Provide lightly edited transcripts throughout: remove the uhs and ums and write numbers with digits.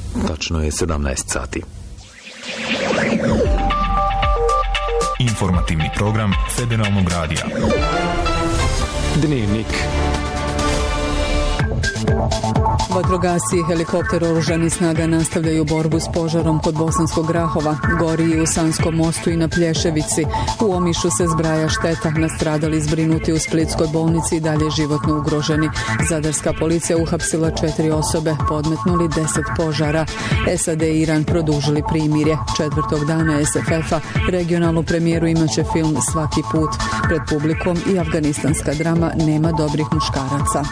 Tačno je 17 sati. Informativni program Federalnog radija. Dnevnik. Vatrogasci i helikopter oružanih snaga nastavljaju borbu s požarom kod Bosanskog Grahova, gori i u Sanskom mostu i na Plješevici. U Omišu se zbraja šteta, nastradali zbrinuti u Splitskoj bolnici i dalje životno ugroženi. Zadarska policija uhapsila 4 osobe, podmetnuli 10 požara. SAD i Iran produžili primirje. 4. dana SFF-a regionalnu premijeru imaće film Svaki put. Pred publikom i afganistanska drama Nema dobrih muškaraca.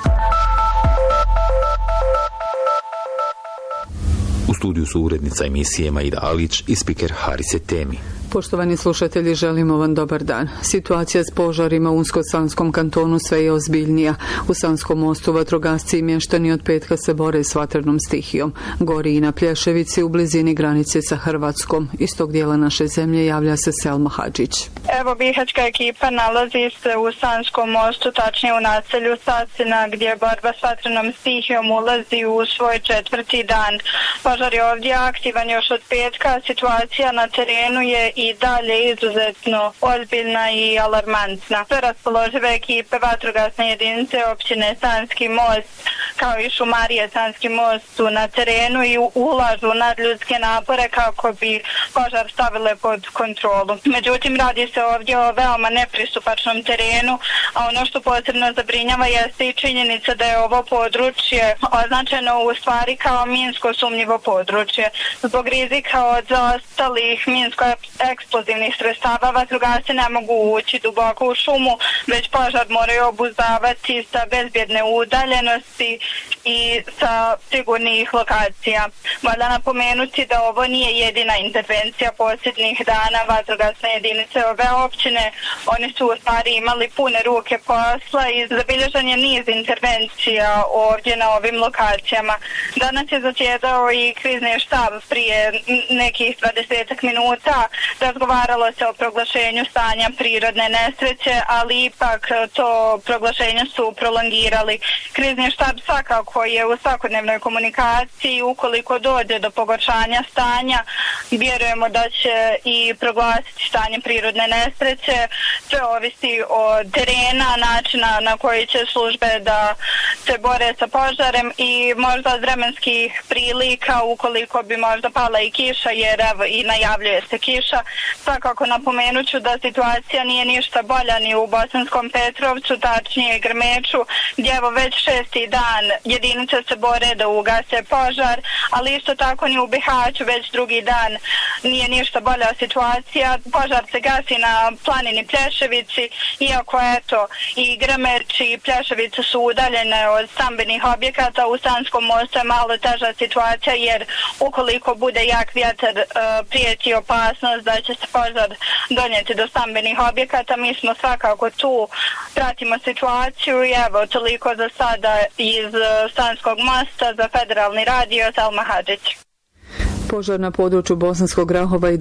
U studiju su urednica emisije Maida Alić i spiker Harise Temi. Poštovani slušatelji, želimo vam dobar dan. Situacija s požarima u Unsko-Sanskom kantonu sve je ozbiljnija. U Sanskom mostu vatrogasci i mještani od petka se bore s vatrenom stihijom. Gori i na Plješevici u blizini granice sa Hrvatskom. Iz tog dijela naše zemlje javlja se Selma Hadžić. Evo, bihaćka ekipa nalazi se u Sanskom mostu, tačnije u naselju Sasina, gdje borba s vatrenom stihijom ulazi u svoj 4. dan. Požar je ovdje aktivan još od petka. Situacija na terenu je i dalje izuzetno ozbiljna i alarmantna. Sve raspoložive ekipe vatrogasne jedinice općine Sanski most kao i šumarije Sanski most su na terenu i ulažu nadljudske napore kako bi požar stavile pod kontrolu. Međutim, radi se ovdje o veoma nepristupačnom terenu, a ono što posebno zabrinjava jeste i činjenica da je ovo područje označeno u stvari kao minsko sumnjivo područje. Zbog rizika od zaostalih minsko-eksplozivnih sredstava vatrogasci ne mogu ući duboko u šumu, već požar moraju obuzdavati sa bezbjedne udaljenosti i sa sigurnih lokacija. Valja napomenuti da ovo nije jedina intervencija posljednjih dana vatrogasne jedinice ove općine. Oni su u stvari imali pune ruke posla i zabilježen je niz intervencija ovdje na ovim lokacijama. Danas je zasjedao i krizni štab prije nekih 20 minuta. Razgovaralo se o proglašenju stanja prirodne nesreće, ali ipak to proglašenje su prolongirali. Krizni štab svakako je u svakodnevnoj komunikaciji. Ukoliko dođe do pogoršanja stanja, vjerujemo da će i proglasiti stanje prirodne nesreće. Sve ovisi od terena, načina na koji će službe da se bore sa požarem i možda od vremenskih prilika ukoliko bi možda pala i kiša, jer evo i najavljuje se kiša. Svakako napomenuću da situacija nije ništa bolja ni u Bosanskom Petrovcu, tačnije Grmeču, gdje evo već 6. dan jedinice se bore da ugase požar, ali isto tako ni u Bihaću već 2. dan nije ništa bolja situacija. Požar se gasi na planini Plješevici, iako eto i Grmeč i Plješevica su udaljene od stambenih objekata. U Sanskom mostu je malo teža situacija, jer ukoliko bude jak vjetar prijeti opasnost da će se požar donijeti do stambenih objekata. Mi smo svakako tu, pratimo situaciju i evo toliko za sada iz Sanskog mosta. Za Federalni radio, Selma Hadžić. Požar na području Bosanskog Grahova i